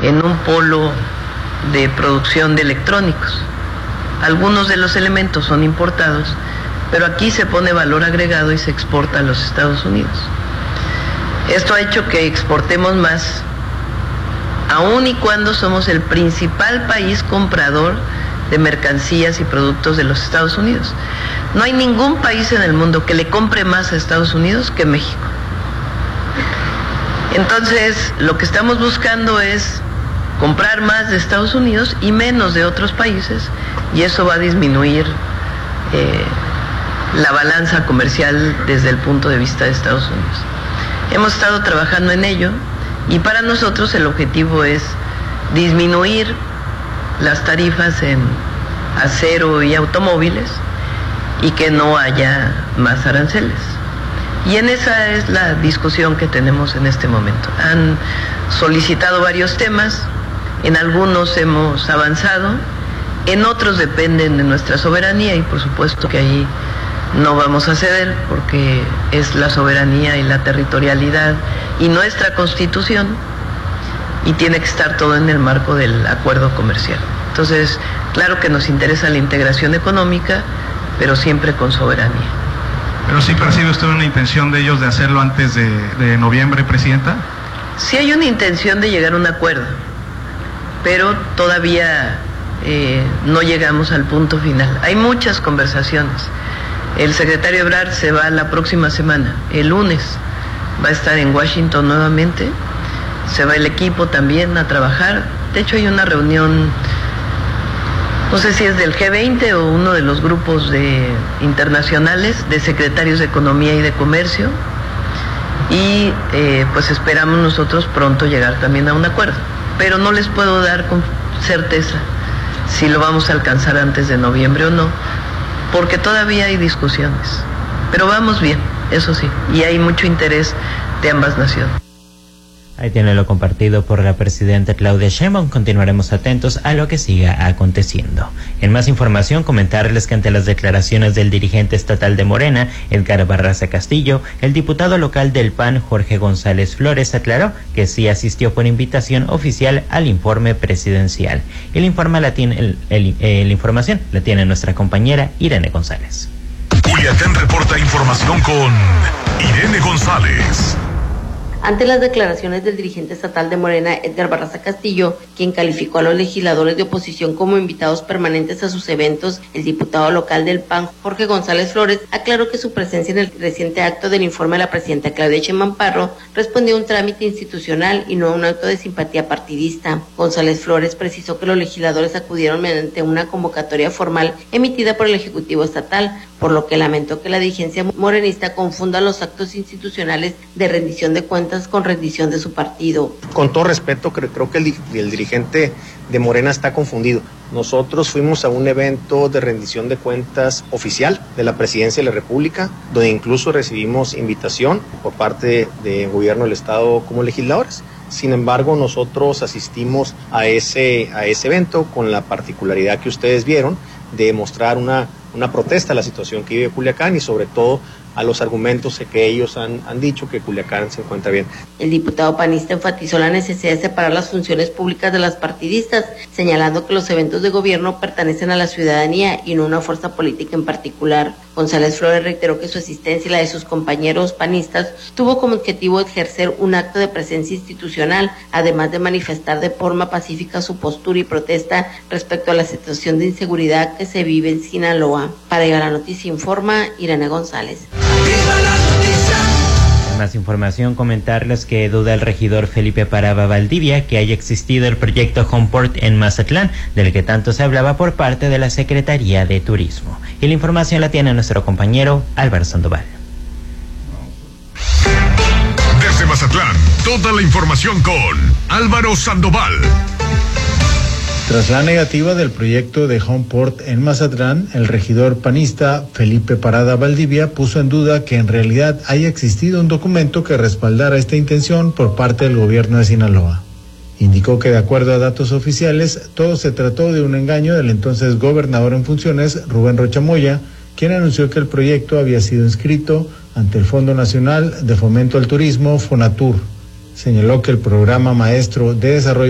en un polo de producción de electrónicos. Algunos de los elementos son importados, pero aquí se pone valor agregado y se exporta a los Estados Unidos. Esto ha hecho que exportemos más, aun y cuando somos el principal país comprador de mercancías y productos de los Estados Unidos. No hay ningún país en el mundo que le compre más a Estados Unidos que México. Entonces, lo que estamos buscando es comprar más de Estados Unidos y menos de otros países, y eso va a disminuir la balanza comercial desde el punto de vista de Estados Unidos. Hemos estado trabajando en ello, y para nosotros el objetivo es disminuir las tarifas en acero y automóviles y que no haya más aranceles. Y en esa es la discusión que tenemos en este momento. Han solicitado varios temas, en algunos hemos avanzado, en otros dependen de nuestra soberanía, y por supuesto que ahí no vamos a ceder, porque es la soberanía y la territorialidad y nuestra Constitución, y tiene que estar todo en el marco del acuerdo comercial. Entonces, claro que nos interesa la integración económica, pero siempre con soberanía. ¿Pero sí percibe usted una intención de ellos de hacerlo antes de noviembre, Presidenta? Sí hay una intención de llegar a un acuerdo, pero todavía no llegamos al punto final. Hay muchas conversaciones. El secretario Ebrard se va la próxima semana, el lunes, va a estar en Washington nuevamente, se va el equipo también a trabajar. De hecho hay una reunión, no sé si es del G20 o uno de los grupos internacionales de secretarios de Economía y de Comercio, y pues esperamos nosotros pronto llegar también a un acuerdo, pero no les puedo dar con certeza si lo vamos a alcanzar antes de noviembre o no, porque todavía hay discusiones, pero vamos bien, eso sí, y hay mucho interés de ambas naciones. Ahí tiene lo compartido por la presidenta Claudia Sheinbaum. Continuaremos atentos a lo que siga aconteciendo. En más información, comentarles que ante las declaraciones del dirigente estatal de Morena, Edgar Barraza Castillo, el diputado local del PAN, Jorge González Flores, aclaró que sí asistió por invitación oficial al informe presidencial. La información la tiene nuestra compañera Irene González. Culiacán reporta información con Irene González. Ante las declaraciones del dirigente estatal de Morena, Edgar Barraza Castillo, quien calificó a los legisladores de oposición como invitados permanentes a sus eventos, el diputado local del PAN, Jorge González Flores, aclaró que su presencia en el reciente acto del informe de la presidenta Claudia Sheinbaum Parro respondió a un trámite institucional y no a un acto de simpatía partidista. González Flores precisó que los legisladores acudieron mediante una convocatoria formal emitida por el Ejecutivo Estatal, por lo que lamentó que la dirigencia morenista confunda los actos institucionales de rendición de cuentas con rendición de su partido. Con todo respeto, creo que el dirigente de Morena está confundido. Nosotros fuimos a un evento de rendición de cuentas oficial de la Presidencia de la República, donde incluso recibimos invitación por parte del gobierno del Estado como legisladores. Sin embargo, nosotros asistimos a ese evento con la particularidad que ustedes vieron de mostrar una protesta a la situación que vive Culiacán y sobre todo a los argumentos que ellos han dicho que Culiacán se encuentra bien. El diputado panista enfatizó la necesidad de separar las funciones públicas de las partidistas, señalando que los eventos de gobierno pertenecen a la ciudadanía y no a una fuerza política en particular. González Flores reiteró que su asistencia y la de sus compañeros panistas tuvo como objetivo ejercer un acto de presencia institucional, además de manifestar de forma pacífica su postura y protesta respecto a la situación de inseguridad que se vive en Sinaloa. Para Llegar a la Noticia informa Irene González. Más información, comentarles que duda el regidor Felipe Parada Valdivia que haya existido el proyecto Homeport en Mazatlán, del que tanto se hablaba por parte de la Secretaría de Turismo. Y la información la tiene nuestro compañero Álvaro Sandoval. Desde Mazatlán, toda la información con Álvaro Sandoval. Tras la negativa del proyecto de Homeport en Mazatlán, el regidor panista Felipe Parada Valdivia puso en duda que en realidad haya existido un documento que respaldara esta intención por parte del gobierno de Sinaloa. Indicó que de acuerdo a datos oficiales, todo se trató de un engaño del entonces gobernador en funciones, Rubén Rocha Moya, quien anunció que el proyecto había sido inscrito ante el Fondo Nacional de Fomento al Turismo, FONATUR. Señaló que el programa maestro de desarrollo